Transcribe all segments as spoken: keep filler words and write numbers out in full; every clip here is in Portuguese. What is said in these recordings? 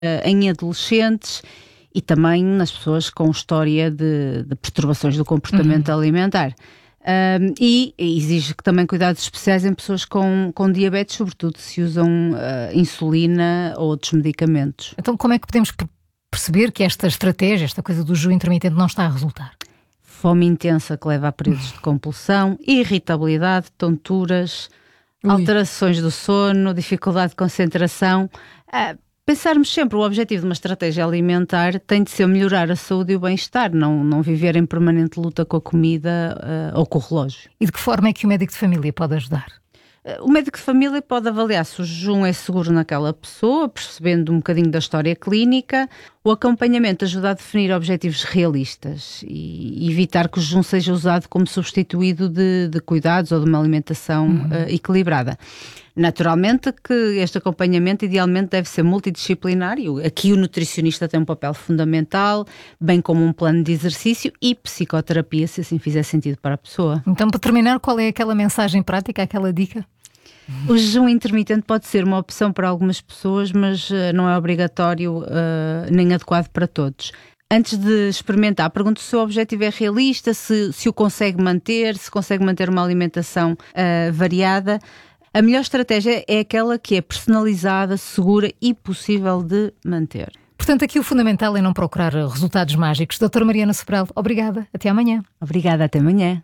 uh, em adolescentes e também nas pessoas com história de, de perturbações do comportamento uhum. alimentar. Um, e exige que também cuidados especiais em pessoas com, com diabetes, sobretudo se usam uh, insulina ou outros medicamentos. Então como é que podemos perceber que esta estratégia, esta coisa do jejum intermitente não está a resultar? Fome intensa que leva a períodos de compulsão, irritabilidade, tonturas, Ui. alterações do sono, dificuldade de concentração. Uh, Pensarmos sempre, o objetivo de uma estratégia alimentar tem de ser melhorar a saúde e o bem-estar, não, não viver em permanente luta com a comida uh, ou com o relógio. E de que forma é que o médico de família pode ajudar? Uh, o médico de família pode avaliar se o jejum é seguro naquela pessoa, percebendo um bocadinho da história clínica. O acompanhamento ajuda a definir objetivos realistas e evitar que o jejum seja usado como substituído de, de cuidados ou de uma alimentação uhum. uh, equilibrada. Naturalmente que este acompanhamento idealmente deve ser multidisciplinar e aqui o nutricionista tem um papel fundamental, bem como um plano de exercício e psicoterapia, se assim fizer sentido para a pessoa. Então, para terminar, qual é aquela mensagem prática, aquela dica? O jejum intermitente pode ser uma opção para algumas pessoas, mas uh, não é obrigatório uh, nem adequado para todos. Antes de experimentar, pergunto se o objetivo é realista, se, se o consegue manter, se consegue manter uma alimentação uh, variada. A melhor estratégia é aquela que é personalizada, segura e possível de manter. Portanto, aqui o fundamental é não procurar resultados mágicos. doutora Mariana Sobral, obrigada. Até amanhã. Obrigada, até amanhã.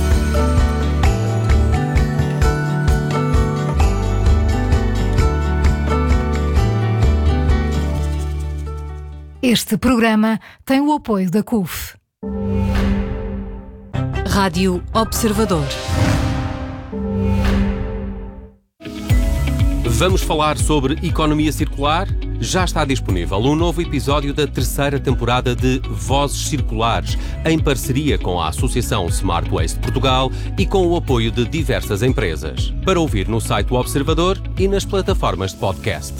Este programa tem o apoio da C U F. Rádio Observador. Vamos falar sobre economia circular? Já está disponível um novo episódio da terceira temporada de Vozes Circulares, em parceria com a Associação Smart Waste Portugal e com o apoio de diversas empresas. Para ouvir no site do Observador e nas plataformas de podcast.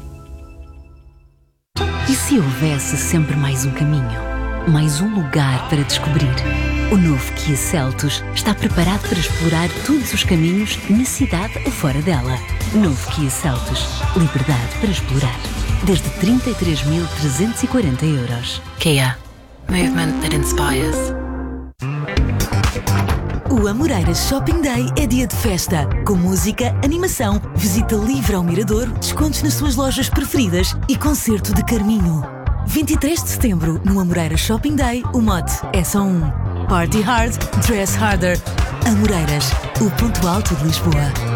E se houvesse sempre mais um caminho? Mais um lugar para descobrir? O novo Kia Seltos está preparado para explorar todos os caminhos na cidade ou fora dela. Novo Kia Seltos. Liberdade para explorar. Desde trinta e três mil trezentos e quarenta euros. Kia. Movement that inspires. O Amoreiras Shopping Day é dia de festa. Com música, animação, visita livre ao Mirador, descontos nas suas lojas preferidas e concerto de Carminho. vinte e três de setembro, no Amoreiras Shopping Day, o mote é só um. Party hard, dress harder. Amoreiras, o ponto alto de Lisboa.